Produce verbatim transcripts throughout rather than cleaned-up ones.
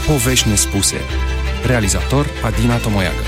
Povești nespuse. Realizator Adina Tomoiacă.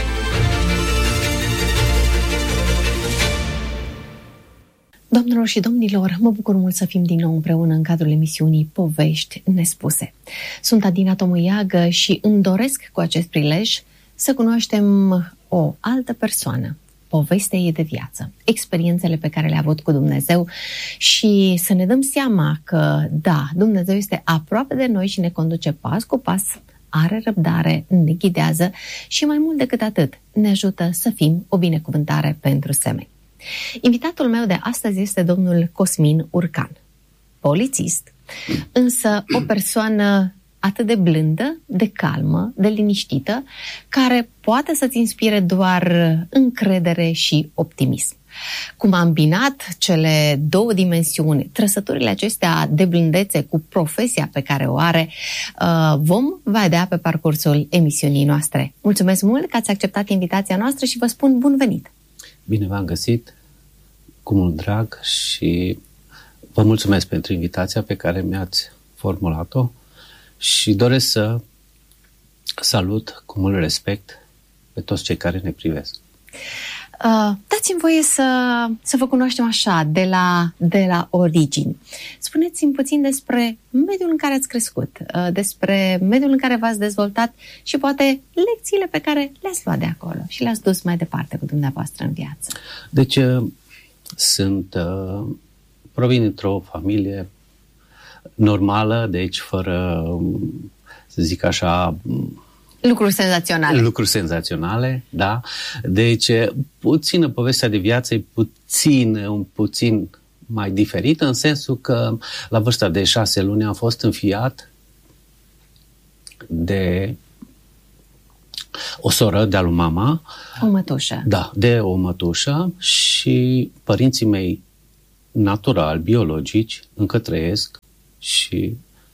Doamnelor și domnilor, mă bucur mult să fim din nou împreună în cadrul emisiunii Povești nespuse. Sunt Adina Tomoiacă și îmi doresc cu acest prilej să cunoaștem o altă persoană, povestea ei de viață, experiențele pe care le-a avut cu Dumnezeu și să ne dăm seama că, da, Dumnezeu este aproape de noi și ne conduce pas cu pas, are răbdare, ne ghidează și mai mult decât atât, ne ajută să fim o binecuvântare pentru semeni. Invitatul meu de astăzi este domnul Cosmin Urcan, polițist, însă o persoană atât de blândă, de calmă, de liniștită, care poate să-ți inspire doar încredere și optimism. Cum a îmbinat cele două dimensiuni, trăsăturile acestea de blândețe cu profesia pe care o are, vom vedea pe parcursul emisiunii noastre. Mulțumesc mult că ați acceptat invitația noastră și vă spun bun venit! Bine v-am găsit, cu mult drag, și vă mulțumesc pentru invitația pe care mi-ați formulat-o și doresc să salut cu mult respect pe toți cei care ne privesc. Uh, dați-mi voie să, să vă cunoaștem așa, de la, de la origini. Spuneți-mi puțin despre mediul în care ați crescut, uh, despre mediul în care v-ați dezvoltat și poate lecțiile pe care le-ați luat de acolo și le-ați dus mai departe cu dumneavoastră în viață. Deci, sunt, uh, provin dintr-o familie normală, deci fără, să zic așa, Lucruri senzaționale. Lucruri senzaționale, da. Deci, puțină povestea de viață e puțin, un puțin mai diferită, în sensul că la vârsta de șase luni am fost înfiat de o soră de-a lui mama. O mătușă. Da, de o mătușă, și părinții mei naturali, biologici, încă trăiesc și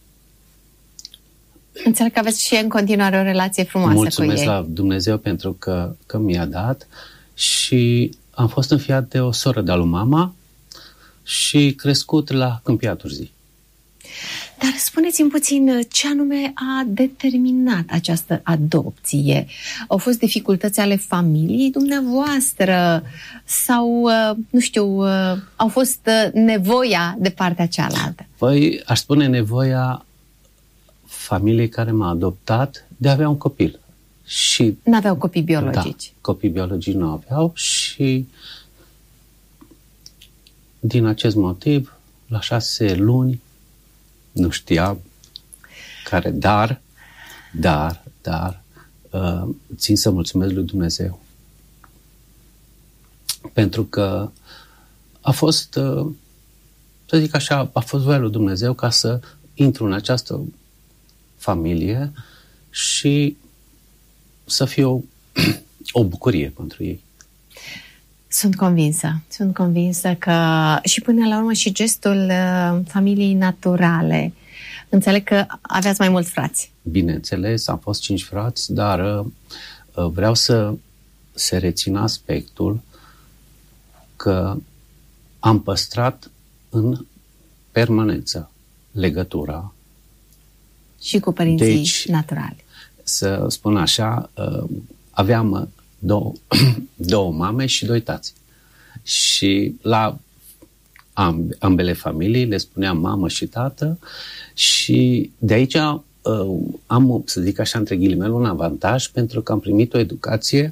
înțeleg că aveți și în continuare o relație frumoasă mulțumesc cu ei. la Dumnezeu pentru că, că mi-a dat, și am fost înfiat de o soră de-a lui mama și crescut la Câmpia Turzii. Dar spuneți-mi puțin ce anume a determinat această adopție. Au fost dificultăți ale familiei dumneavoastră sau, nu știu, au fost nevoia de partea cealaltă? Păi, aș spune nevoia familiei care m-a adoptat de a avea un copil. Și n-aveau copii biologici. Da, copii biologici nu aveau și din acest motiv, la șase luni, nu știam care, dar, dar, dar, uh, țin să mulțumesc lui Dumnezeu. Pentru că a fost, uh, să zic așa, a fost voia lui Dumnezeu ca să intru în această familie și să fie o, o bucurie pentru ei. Sunt convinsă, sunt convinsă că și până la urmă și gestul uh, familiei naturale. Înțeleg că aveați mai mulți frați. Bineînțeles, am fost cinci frați, dar uh, vreau să se rețină aspectul că am păstrat în permanență legătura și cu părinții deci, naturali. Să spun așa, aveam două, două mame și doi tați. Și la ambele familii le spuneam mamă și tată, și de aici am, să zic așa, între ghilimele, un avantaj, pentru că am primit o educație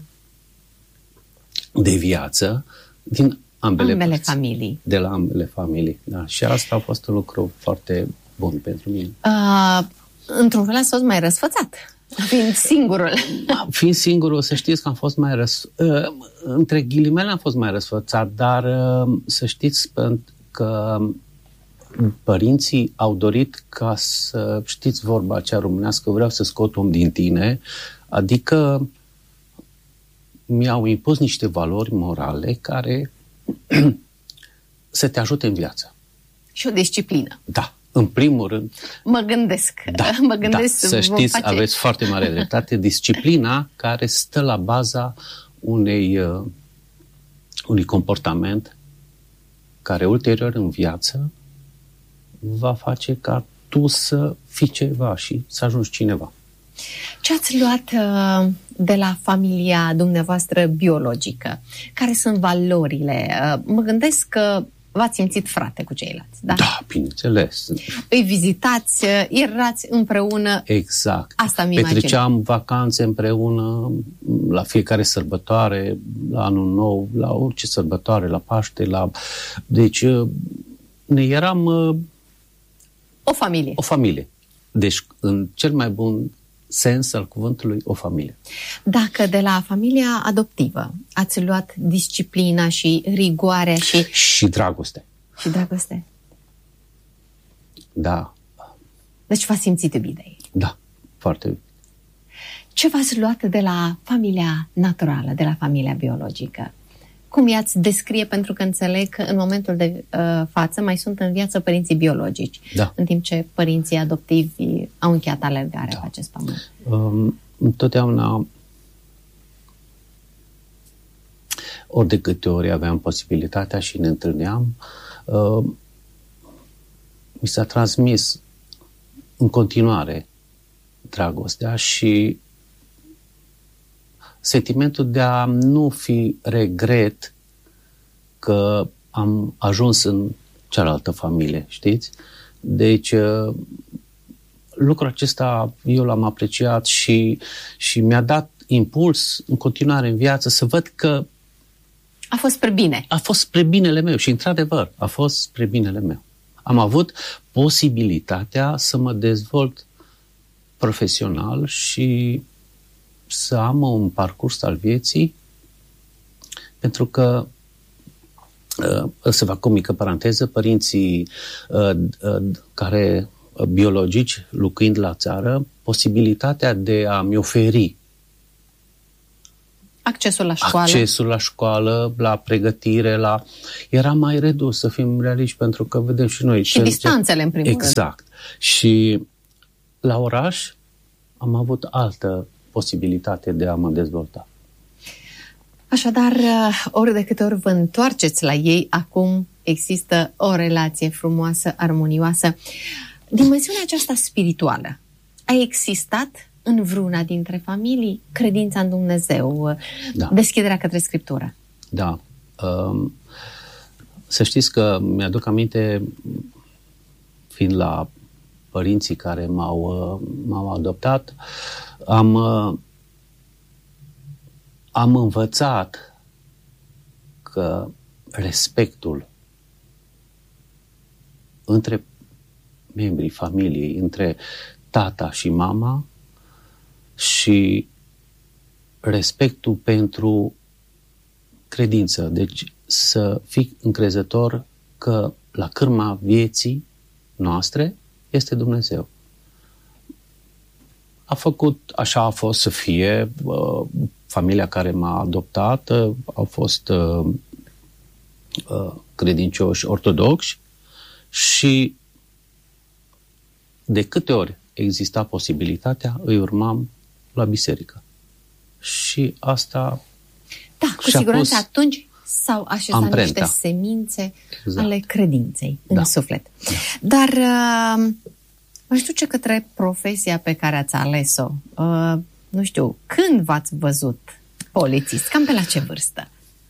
de viață din ambele, ambele părți, familii. De la ambele familii. Da. Și asta a fost un lucru foarte bun pentru mine. Uh, într-un fel ați fost mai răsfățat, fiind singurul. Fiind singurul, să știți că am fost mai răs... Uh, între ghilimele am fost mai răsfățat, dar uh, să știți că părinții au dorit ca să știți vorba aceea românească, vreau să scot om din tine, adică mi-au impus niște valori morale care să te ajute în viață. Și o disciplină. Da, în primul rând. Mă gândesc. Da, mă gândesc da, să știți, face... aveți foarte mare dreptate, disciplina care stă la baza unei, uh, unui comportament care ulterior în viață va face ca tu să fii ceva și să ajungi cineva. Ce ați luat uh, de la familia dumneavoastră biologică? Care sunt valorile? Uh, mă gândesc că v-ați simțit frate cu ceilalți, da? Da, bineînțeles. Îi vizitați, erați împreună. Exact. Asta mi imaginez. Petreceam vacanțe împreună la fiecare sărbătoare, la Anul Nou, la orice sărbătoare, la Paște, la... Deci ne eram... O familie. O familie. Deci, în cel mai bun sens al cuvântului, o familie. Dacă de la familia adoptivă ați luat disciplina și rigoarea și... Și dragoste. Și dragoste. Da. Deci v-ați simțit iubit de ei. Da, foarte iubit. Ce v-ați luat de la familia naturală, de la familia biologică? Cum i-ați descrie? Pentru că înțeleg că în momentul de uh, față mai sunt în viață părinții biologici, da. În timp ce părinții adoptivi au încheiat alergarea da. pe acest pământ. Um, întotdeauna, ori de câte ori aveam posibilitatea și ne întâlneam, uh, mi s-a transmis în continuare dragostea și sentimentul de a nu fi regret că am ajuns în cealaltă familie, știți? Deci, lucrul acesta eu l-am apreciat și, și mi-a dat impuls în continuare în viață să văd că a fost spre bine. A fost spre binele meu și, într-adevăr, a fost spre binele meu. Am avut posibilitatea să mă dezvolt profesional și să am un parcurs al vieții, pentru că, să fac o mică paranteză, părinții care biologici, lucrând la țară, posibilitatea de a-mi oferi accesul la școală, accesul la școală, la pregătire, la... era mai redus, să fim realiști, pentru că vedem și noi... Și distanțele, în primul exact. rând. Exact. Și la oraș am avut altă posibilitate de a mă dezvolta. Așadar, ori de câte ori vă întoarceți la ei, acum există o relație frumoasă, armonioasă. Dimensiunea aceasta spirituală a existat în vreuna dintre familii? Credința în Dumnezeu, da. Deschiderea către Scriptură? Da. Um, să știți că mi-aduc aminte, fiind la părinții care m-au, m-au adoptat, am, am învățat că respectul între membrii familiei, între tata și mama și respectul pentru credință. Deci să fii încrezător că la cârma vieții noastre este Dumnezeu. A făcut, așa a fost să fie, uh, familia care m-a adoptat uh, au fost uh, uh, credincioși ortodoxi și de câte ori exista posibilitatea, îi urmam la biserică. Și asta... Da, cu siguranță atunci s-au așezat amprenta. Niște semințe exact. Ale credinței în da. Suflet. Da. Dar uh, m-aș duce către profesia pe care ați ales-o. Uh, nu știu, când v-ați văzut polițist? Cam pe la ce vârstă?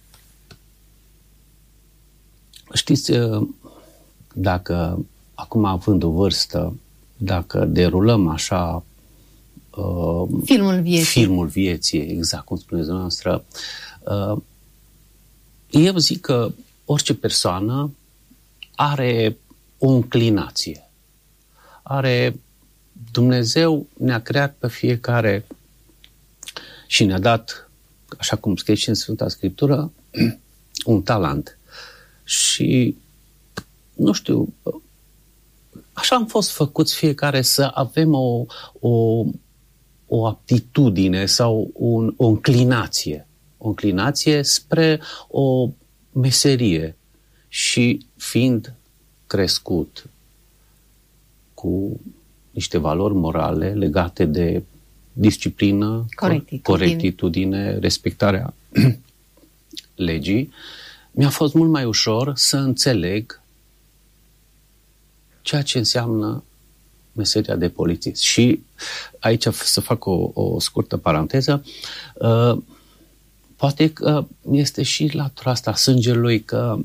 Știți, dacă acum având o vârstă, dacă derulăm așa uh, filmul vieții, filmul vieții, exact cum spuneți dumneavoastră, uh, eu zic că orice persoană are o înclinație. Are, Dumnezeu ne-a creat pe fiecare și ne-a dat, așa cum scrie și în Sfânta Scriptură, un talent. Și, nu știu, așa am fost făcuți fiecare să avem o, o, o aptitudine sau un, o înclinație. O înclinație spre o meserie. Și fiind crescut cu niște valori morale legate de disciplină, corectitudine, corectitudine respectarea legii, mi-a fost mult mai ușor să înțeleg ceea ce înseamnă meseria de polițist. Și aici să fac o, o scurtă paranteză, uh, poate că este și latura asta a sângelui, că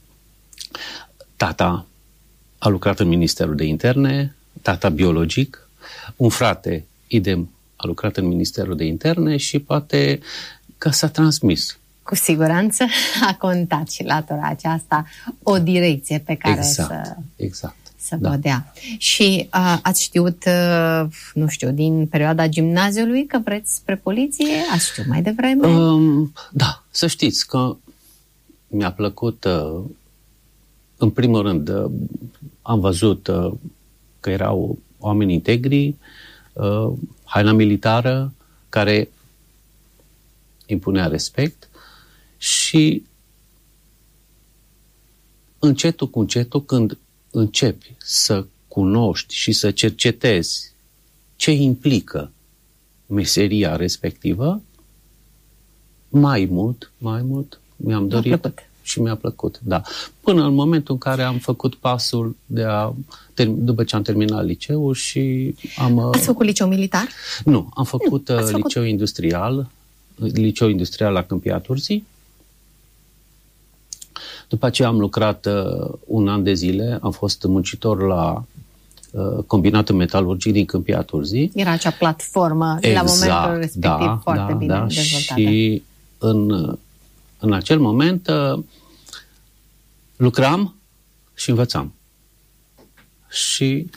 tata a lucrat în Ministerul de Interne, tata biologic, un frate, idem, a lucrat în Ministerul de Interne și poate că s-a transmis. Cu siguranță a contat și latura aceasta o direcție pe care exact, să, exact, să da. vă dea. Și uh, ați știut, uh, nu știu, din perioada gimnaziului că vreți spre poliție? Ați știut mai devreme? Um, da, să știți că mi-a plăcut, uh, în primul rând, uh, am văzut uh, că erau oameni integri, uh, haina militară care impunea respect și încetul cu încetul, când începi să cunoști și să cercetezi ce implică meseria respectivă, mai mult, mai mult mi-am dorit. Mi-a plăcut. Și mi-a plăcut, da. Până în momentul în care am făcut pasul de a, după ce am terminat liceul și am... Ați făcut liceu militar? Nu, am făcut, nu, făcut. liceu industrial, liceu industrial la Câmpia Turzii. După aceea am lucrat uh, un an de zile, am fost muncitor la uh, combinatul metalurgic din Câmpia Turzii. Era acea platformă exact, la momentul respectiv da, foarte da, bine da, dezvoltată. Și în, în acel moment uh, lucram și învățam. Și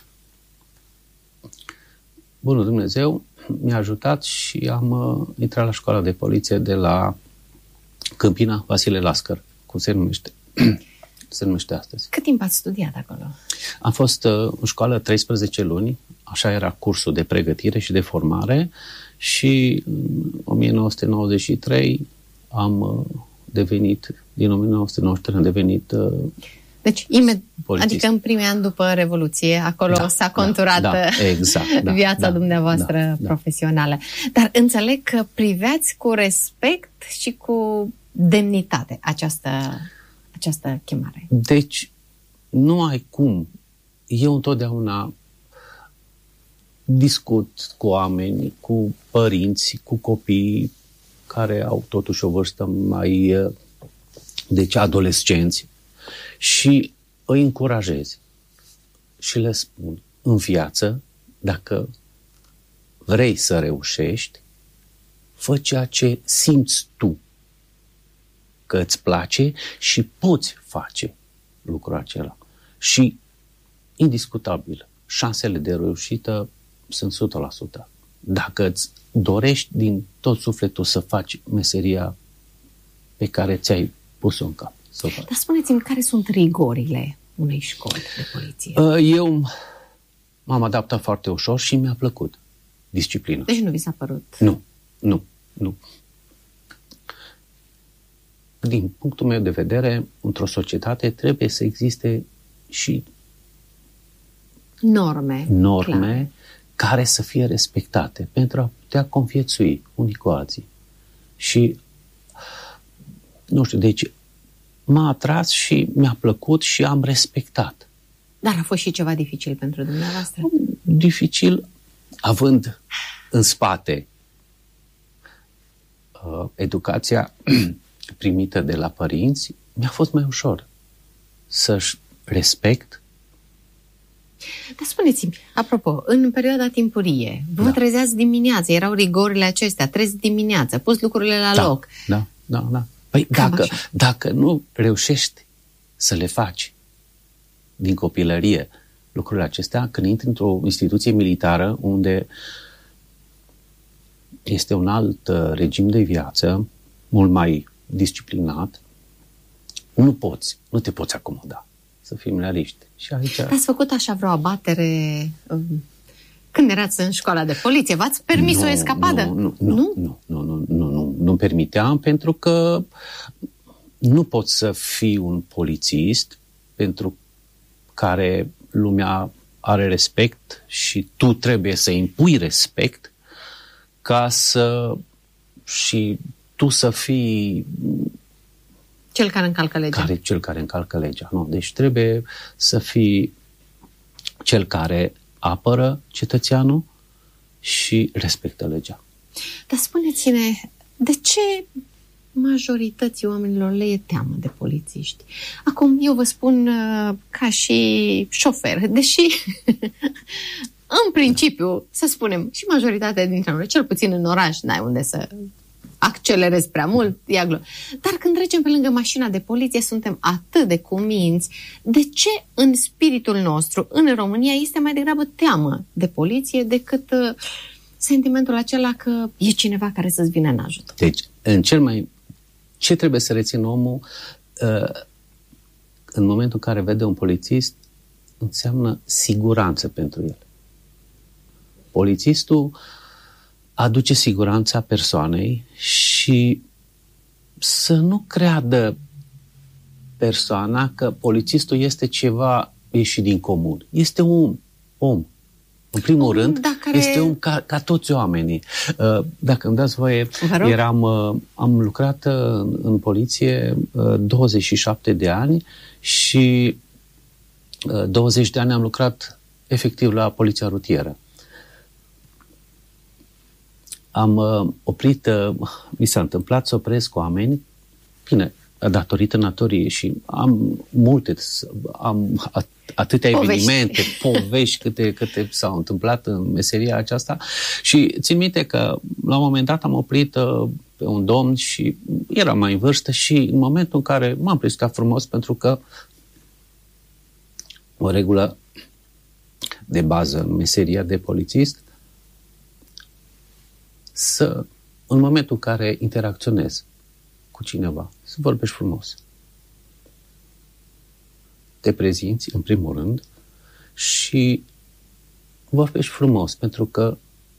bunul Dumnezeu mi-a ajutat și am uh, intrat la școala de poliție de la Câmpina Vasile Lascăr, cum se numește, se numește astăzi. Cât timp ați studiat acolo? Am fost uh, în școală treisprezece luni, așa era cursul de pregătire și de formare și în nouăsprezece nouăzeci și trei am uh, devenit, din nouăsprezece nouăzeci și trei am devenit uh, Deci, imed- polițist. adică în primii ani după Revoluție, acolo da, s-a conturat da, da, exact, da, viața da, dumneavoastră da, profesională. Dar înțeleg că priveați cu respect și cu demnitate această, această chemare. Deci, nu ai cum. Eu întotdeauna discut cu oameni, cu părinți, cu copii care au totuși o vârstă mai, deci adolescenți, și îi încurajez și le spun, în viață, dacă vrei să reușești, fă ceea ce simți tu că îți place și poți face lucrul acela. Și, indiscutabil, șansele de reușită sunt o sută la sută. Dacă îți dorești din tot sufletul să faci meseria pe care ți-ai pus-o în cap. Să faci. Dar spuneți-mi, care sunt rigorile unei școli de poliție? Eu m-am adaptat foarte ușor și mi-a plăcut disciplina. Deci nu vi s-a părut? Nu, nu, nu. Din punctul meu de vedere, într-o societate trebuie să existe și norme, norme clare, care să fie respectate pentru a putea conviețui unii cu alții. Și, nu știu, deci m-a atras și mi-a plăcut și am respectat. Dar a fost și ceva dificil pentru dumneavoastră? Dificil, având în spate uh, educația primită de la părinți, mi-a fost mai ușor să-și respect. Dar spuneți-mi, apropo, în perioada timpurie, vă da. trezeați dimineața, erau rigorile acestea, trezi dimineața, pus lucrurile la da, loc. Da, da, da. Păi dacă, dacă nu reușești să le faci din copilărie lucrurile acestea, când intri într-o instituție militară unde este un alt regim de viață, mult mai disciplinat, nu poți, nu te poți acomoda, să fim realiști. Și aici... Ați făcut așa vreo abatere când erați în școala de poliție? V-ați permis nu, o escapadă? Nu, nu, nu, nu, nu, nu, nu, nu, nu permiteam, pentru că nu poți să fii un polițist pentru care lumea are respect și tu trebuie să impui respect ca să și tu să fii cel care încalcă legea. Care, cel care încalcă legea. Nu. Deci trebuie să fii cel care apără cetățeanul și respectă legea. Dar spuneți-ne, de ce majorității oamenilor le e teamă de polițiști? Acum, eu vă spun uh, ca și șofer, deși în principiu, să spunem, și majoritatea dintre noi, cel puțin în oraș, n-ai unde să accelerezi prea mult, ia glo. Dar când trecem pe lângă mașina de poliție, suntem atât de cuminți. De ce în spiritul nostru, în România, este mai degrabă teamă de poliție decât uh, sentimentul acela că e cineva care să-ți vină în ajutor? Deci, în cel mai... ce trebuie să rețină omul uh, în momentul în care vede un polițist, înseamnă siguranță pentru el. Polițistul aduce siguranța persoanei și să nu creadă persoana că polițistul este ceva ieșit din comun. Este un om. În primul om, rând, care... este om ca, ca toți oamenii. Dacă îmi dați voie, eram, am lucrat în poliție douăzeci și șapte de ani și douăzeci de ani am lucrat efectiv la poliția rutieră. Am uh, oprit, uh, mi s-a întâmplat să opresc oameni, bine, datorită natoriei și am multe, am at- atâtea povești. evenimente, povești câte, câte s-au întâmplat în meseria aceasta și țin minte că la un moment dat am oprit uh, pe un domn și era mai în vârstă și în momentul în care m-am plescat frumos pentru că o regulă de bază în meseria de polițist să, în momentul în care interacționezi cu cineva, să vorbești frumos. Te prezinți, în primul rând, și vorbești frumos, pentru că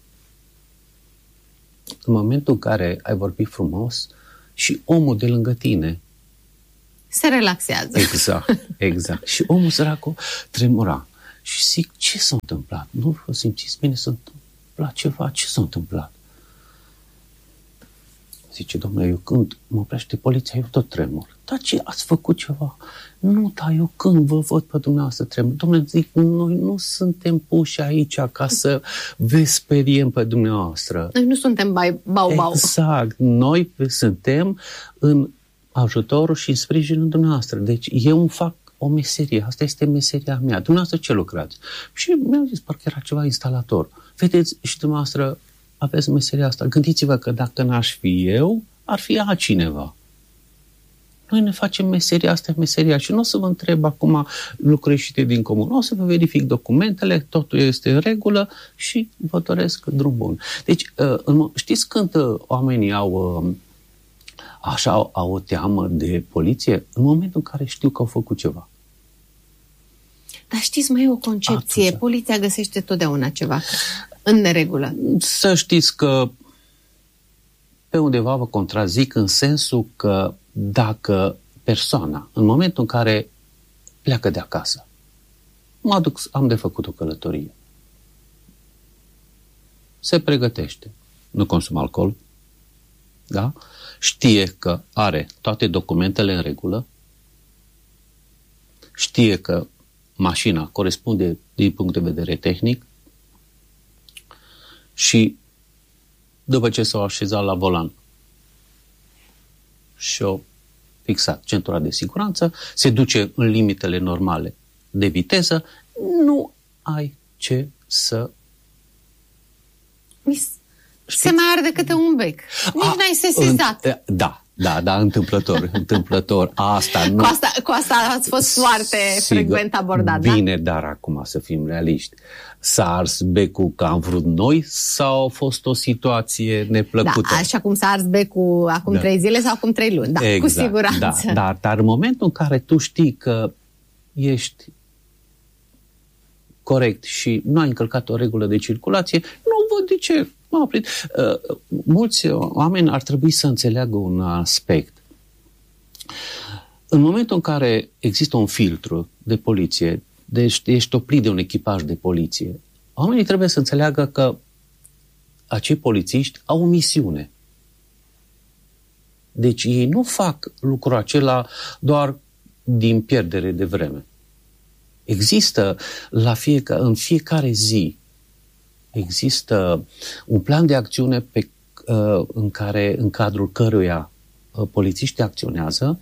în momentul în care ai vorbit frumos și omul de lângă tine se relaxează. Exact, exact. Și omul săracul tremura. Și zic, ce s-a întâmplat? Nu vă simțiți bine, s-a întâmplat ceva? Ce s-a întâmplat? Zice, domnule, eu când mă oprește poliția, eu tot tremur. Dar ce, ați făcut ceva? Nu, dar eu când vă văd pe dumneavoastră tremur. Domnule, zic, noi nu suntem puși aici ca să vă speriem pe dumneavoastră. Noi nu suntem bau-bau. Exact. Noi suntem în ajutorul și în sprijinul dumneavoastră. Deci eu îmi fac o meserie. Asta este meseria mea. Dumneavoastră ce lucrați? Și mi-au zis, parcă era ceva instalator. Vedeți, și dumneavoastră aveți meseria asta. Gândiți-vă că dacă n-aș fi eu, ar fi altcineva. Noi ne facem meseria asta, meseria și nu o să vă întreb acum lucruri ieșite din comun. O să vă verific documentele, totul este în regulă și vă doresc drum bun. Deci, știți când oamenii au așa au o teamă de poliție? În momentul în care știu că au făcut ceva. Dar știți, mai e o concepție. Atunci. Poliția găsește totdeauna ceva în neregulă. Să știți că pe undeva vă contrazic în sensul că dacă persoana, în momentul în care pleacă de acasă, mă aduc, am de făcut o călătorie, se pregătește, nu consumă alcool, da? Știe că are toate documentele în regulă, știe că mașina corespunde din punct de vedere tehnic și după ce s-au așezat la volan și-au fixat centura de siguranță, se duce în limitele normale de viteză, nu ai ce să... Se mai arde câte un bec. Nici A, n-ai sesizat. În, da, da, da, întâmplător, întâmplător. Asta nu... Cu asta, cu asta ați fost foarte sigur, frecvent abordat, bine, da? Bine, dar acum să fim realiști. S-a ars becul că am vrut noi sau a fost o situație neplăcută? Da, așa cum s-a ars becul acum da. trei zile sau acum trei luni, da, exact, cu siguranță. Da, dar, dar în momentul în care tu știi că ești corect și nu ai încălcat o regulă de circulație, nu văd de ce m-a oprit. Uh, mulți oameni ar trebui să înțeleagă un aspect. În momentul în care există un filtru de poliție, deci ești oprit de un echipaj de poliție, oamenii trebuie să înțeleagă că acei polițiști au o misiune. Deci ei nu fac lucrul acela doar din pierdere de vreme. Există la fiecare, în fiecare zi există un plan de acțiune pe, în, care, în cadrul căruia polițiștii acționează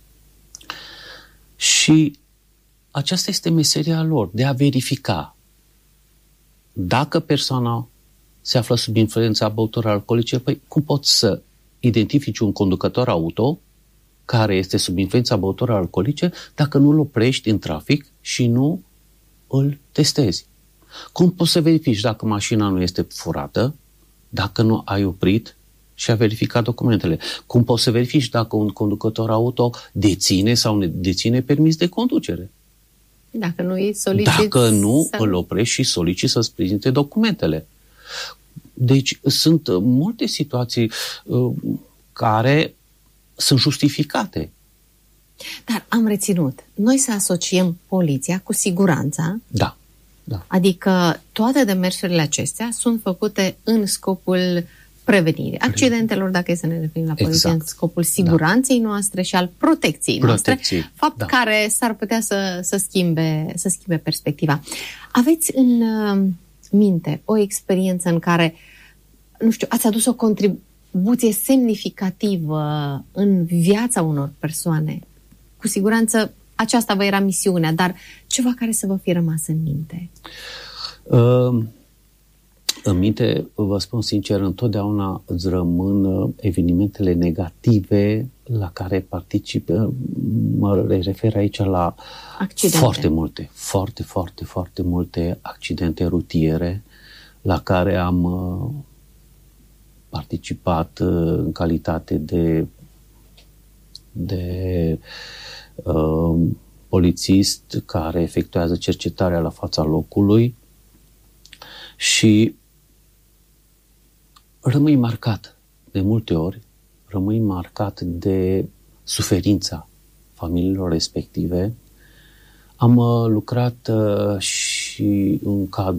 și aceasta este meseria lor, de a verifica dacă persoana se află sub influența băuturilor alcoolice. Păi cum poți să identifici un conducător auto care este sub influența băuturilor alcoolice dacă nu îl oprești în trafic și nu îl testezi? Cum poți să verifici dacă mașina nu este furată, dacă nu ai oprit și a verificat documentele? Cum poți să verifici dacă un conducător auto deține sau ne deține permis de conducere? Dacă nu îi soliciți... Dacă nu, să... îl oprești și soliciți să-ți prezinte documentele. Deci sunt multe situații uh, care sunt justificate. Dar am reținut, noi să asociem poliția cu siguranța. Da. Da. Adică toate demersurile acestea sunt făcute în scopul prevenirii accidentelor, dacă e să ne referim la poliție, exact. În scopul siguranței da. noastre și al protecției, protecției noastre, fapt da. care s-ar putea să, să, schimbe, să schimbe perspectiva. Aveți în uh, minte o experiență în care, nu știu, ați adus o contribuție semnificativă în viața unor persoane? Cu siguranță aceasta vă era misiunea, dar ceva care să vă fi rămas în minte? Uh, în minte, vă spun sincer, întotdeauna îți rămân evenimentele negative la care particip. Mă refer aici la accidente. foarte multe, foarte, foarte, foarte multe accidente rutiere la care am uh, participat uh, în calitate de de uh, polițist care efectuează cercetarea la fața locului și rămâi marcat de multe ori, rămâi marcat de suferința familiilor respective. Am uh, lucrat uh, și în cadrul